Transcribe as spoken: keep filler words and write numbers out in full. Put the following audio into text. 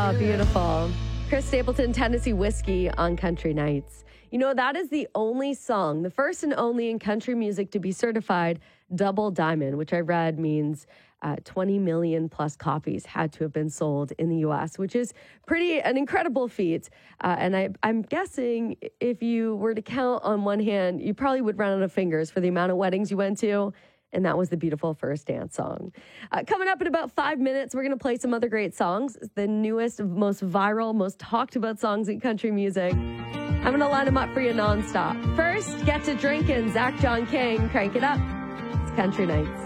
Oh, beautiful. Chris Stapleton, Tennessee Whiskey on Country Nights. You know, that is the only song, the first and only in country music to be certified double diamond, which I read means uh, twenty million plus copies had to have been sold in the U S, which is pretty an incredible feat. Uh, and I, I'm guessing if you were to count on one hand, you probably would run out of fingers for the amount of weddings you went to. And that was the beautiful First Dance song. Uh, coming up in about five minutes, we're going to play some other great songs, the newest, most viral, most talked about songs in country music. I'm going to line them up for you nonstop. First, get to drinking. Zach John King, crank it up. It's Country Nights.